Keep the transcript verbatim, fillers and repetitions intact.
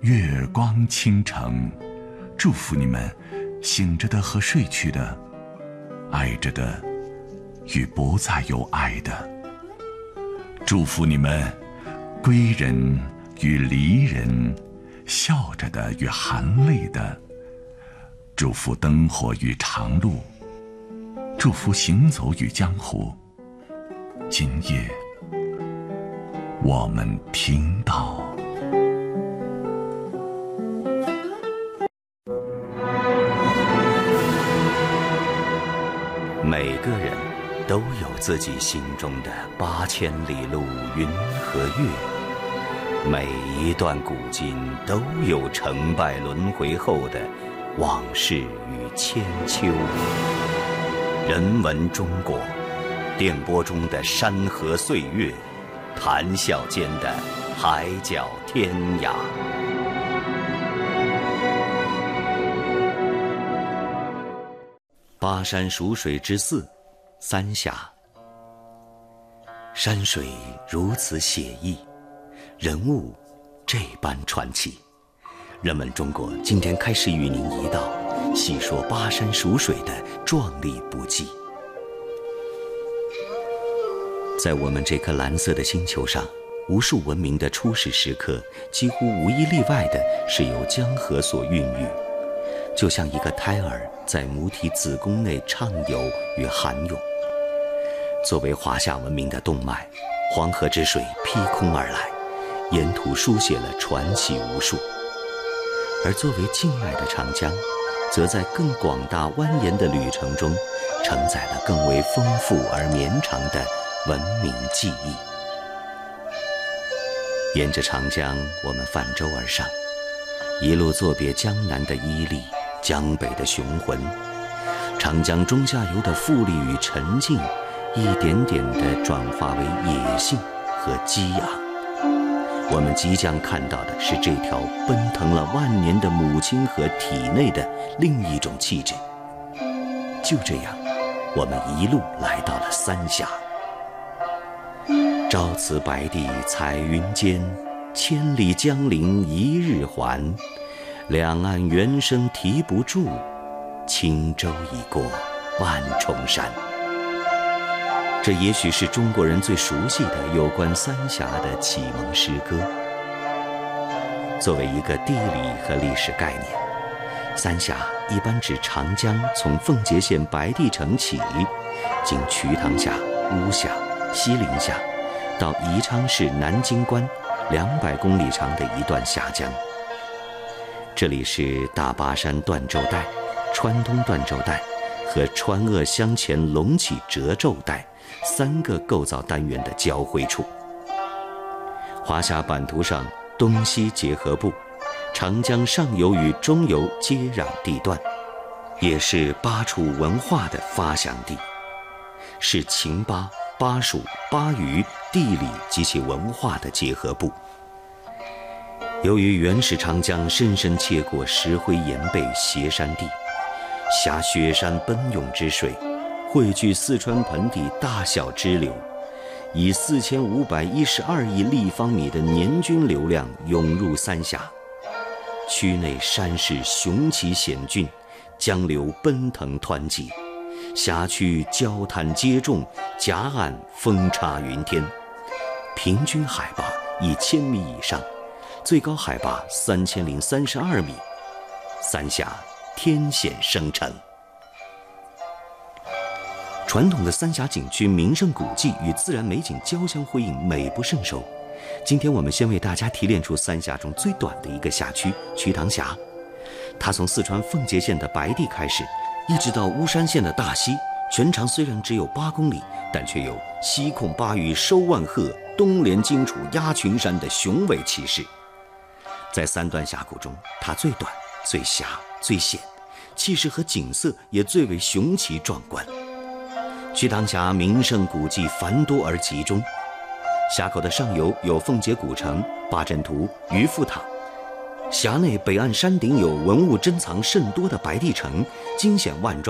月光倾城，祝福你们醒着的和睡去的，爱着的与不再有爱的，祝福你们归人与离人，笑着的与含泪的，祝福灯火与长路，祝福行走与江湖。今夜我们听到， 每个人都有自己心中的八千里路云和月，每一段古今都有成败轮回后的往事与千秋。人文中国，电波中的山河岁月，谈笑间的海角天涯。巴山蜀水之四，三峡。山水如此写意，人物这般传奇。人文中国今天开始与您一道细说巴山蜀水的壮丽不羁。在我们这颗蓝色的星球上，无数文明的初始时刻几乎无一例外的是由江河所孕育，就像一个胎儿在母体子宫内畅游与涵涌。作为华夏文明的动脉，黄河之水劈空而来，沿途书写了传奇无数。而作为静脉的长江，则在更广大蜿蜒的旅程中，承载了更为丰富而绵长的文明记忆。沿着长江，我们泛舟而上，一路作别江南的伊利，江北的雄浑，长江中下游的富丽与沉静，一点点地转化为野性和激昂。我们即将看到的是这条奔腾了万年的母亲河体内的另一种气质。就这样，我们一路来到了三峡。朝辞白帝彩云间，千里江陵一日还。两岸猿声啼不住，轻舟已过万重山。这也许是中国人最熟悉的有关三峡的启蒙诗歌。作为一个地理和历史概念，三峡一般指长江从奉节县白帝城起，经瞿塘峡、巫峡、西陵峡，到宜昌市南京关两百公里长的一段峡江。这里是大巴山断轴带、川东断轴带和川鄂湘黔隆起褶皱带三个构造单元的交汇处。华夏版图上东西结合部，长江上游与中游接壤地段，也是巴楚文化的发祥地，是秦巴、巴蜀、巴渝地理及其文化的结合部。由于原始长江深深切过石灰岩背斜山地，挟雪山奔涌之水，汇聚四川盆地大小支流，以四千五百一十二亿立方米的年均流量涌入三峡。区内山势雄奇险峻，江流奔腾湍急，峡区礁滩接踵，夹岸风插云天，平均海拔一千米以上，最高海拔三千零三十二米，三峡天险生成。传统的三峡景区名胜古迹与自然美景交相辉映，美不胜收。今天我们先为大家提炼出三峡中最短的一个辖区瞿塘峡，它从四川奉节县的白帝开始，一直到巫山县的大溪，全长虽然只有八公里，但却有西控巴渝收万壑，东连荆楚压群山的雄伟气势。在三段峡谷中，它最短、最狭、最险，气势和景色也最为雄奇壮观。瞿塘峡名胜古迹繁多而集中，峡口的上游有奉节古城、八阵图、渔父塔，峡内北岸山顶有文物珍藏甚多的白帝城，惊险万状。